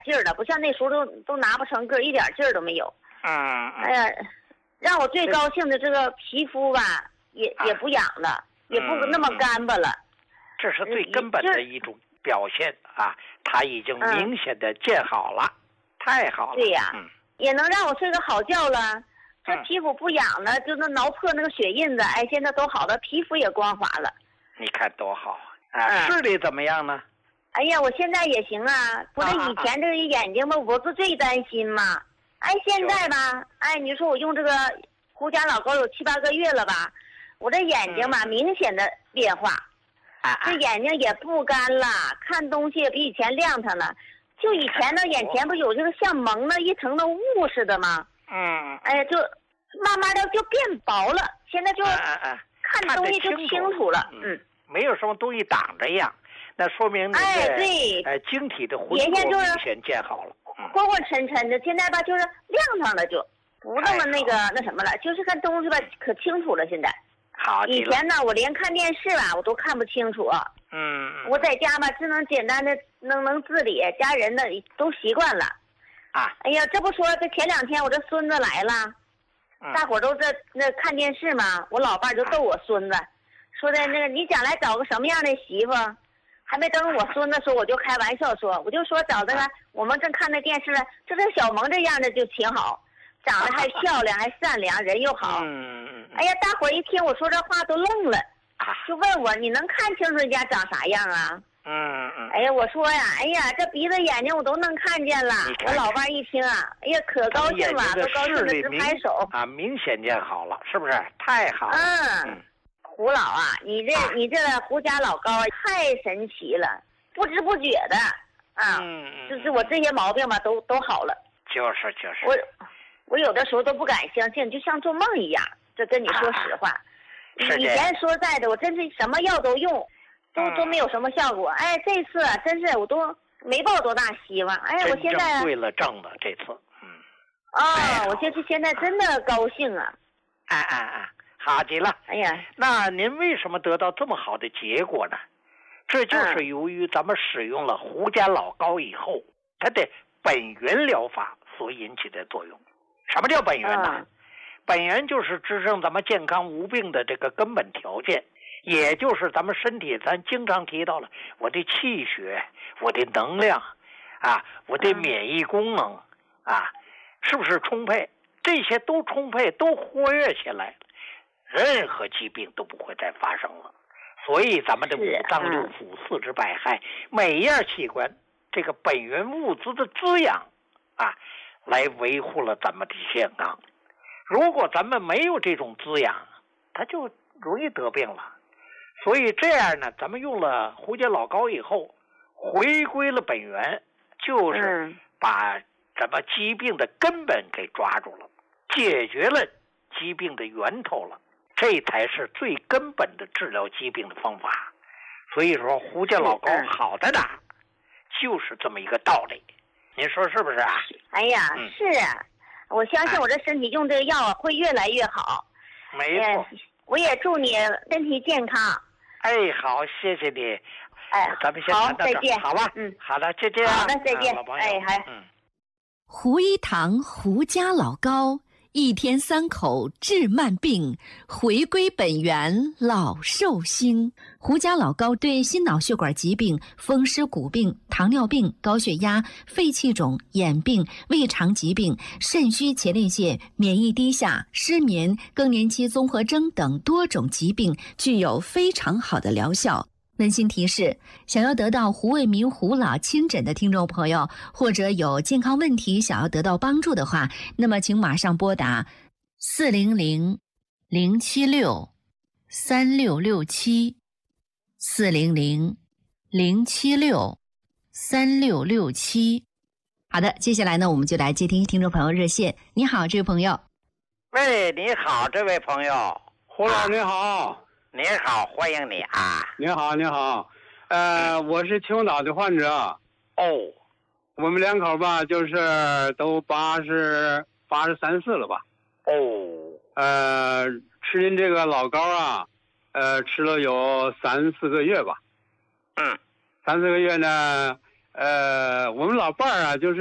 劲儿了，不像那时候都拿不成个，一点劲儿都没有。哎呀，让我最高兴的这个皮肤吧，也不痒了，也不那么干巴了。 这是最根本的一种表现啊，它已经明显的见好了，太好了。 对呀，也能让我睡个好觉了。这皮肤不痒了，就能挠破那个血印子。哎，现在都好了，皮肤也光滑了。 你看多好啊！视力怎么样呢？ 哎呀，我现在也行啊。我这以前这个眼睛吧，我不最担心嘛。哎，现在吧，哎，你说我用这个胡家老膏有7、8个月了吧，我这眼睛吧明显的变化，这眼睛也不干了，看东西也比以前亮堂了。就以前呢，眼前不有这个像蒙了一层的雾似的吗？哎，就慢慢的就变薄了，现在就看东西就清楚了。 没有什么东西挡着样，那说明你的晶体的浑浊明显见好了， 昏昏沉沉的。现在吧就是亮堂了，就不那么那什么了，就是看东西吧可清楚了。现在好， 以前呢我连看电视吧我都看不清楚。我在家吧只能简单的能自理，家人的都习惯了。哎呀，这不说这前2天我这孙子来了，大伙都在那看电视嘛，我老伴就逗我孙子，说的那个你将来找个什么样的媳妇？还没等我孙子说，我就开玩笑说，我就说找这个我们正看那电视呢，就这小萌这样的就挺好，长得还漂亮，还善良，人又好。哎呀，大伙一听我说这话都愣了，就问我你能看清楚人家长啥样啊？哎呀，我说呀，哎呀，这鼻子眼睛我都能看见了。我老伴一听啊，哎呀，可高兴了，都高兴的直拍手。 明显见好了，是不是？太好了。 胡老啊，你这胡家老膏太神奇了，不知不觉的就是我这些毛病吧都好了。 就是我有的时候都不敢相信，就像做梦一样。这跟你说实话，以前说实在的，我真是什么药都用，都没有什么效果。哎，这次真是我都没抱多大希望。哎，我现在对了正了这次。 我现在真的高兴啊。 好极了。 哎呀， 那您为什么得到这么好的结果呢？这就是由于咱们使用了胡家老膏以后，它的本源疗法所引起的作用。什么叫本源呢？本源就是支撑咱们健康无病的这个根本条件，也就是咱们身体，咱经常提到了我的气血、我的能量我的免疫功能是不是充沛？这些都充沛，都活跃起来，任何疾病都不会再发生了。所以咱们的五脏六腑、四肢百骸，每一样器官这个本源物质的滋养来维护了咱们的健康。如果咱们没有这种滋养，它就容易得病了。所以这样呢，咱们用了胡家老膏以后，回归了本源，就是把咱们疾病的根本给抓住了，解决了疾病的源头了，这才是最根本的治疗疾病的方法。所以说胡家老膏好在哪，就是这么一个道理。您说是不是啊？ 哎呀，是啊，我相信我这身体用这个药会越来越好。 没错。 我也祝你身体健康。 好，谢谢你。咱们先谈到这，再见， 好吧？好的，再见。 好的，再见。 胡一堂胡家老膏，1天3口治慢病，回归本源老寿星。胡家老膏对心脑血管疾病、风湿骨病、糖尿病、高血压、肺气肿、眼病、胃肠疾病、肾虚前列腺、免疫低下、失眠、更年期综合征等多种疾病具有非常好的疗效。温馨提示：想要得到胡卫民胡老亲诊的听众朋友，或者有健康问题想要得到帮助的话，那么请马上拨打400-076-3667 400-076-3667。好的，接下来呢，我们就来接听众朋友热线。你好，这位朋友。 喂，你好，这位朋友。 胡老你好。 你好，欢迎你啊！ 你好，你好，我是青岛的患者。我们2口吧，就是都83、4了吧。吃您这个老膏吃了有3、4个月吧。3、4个月呢， 我们老伴儿啊，就是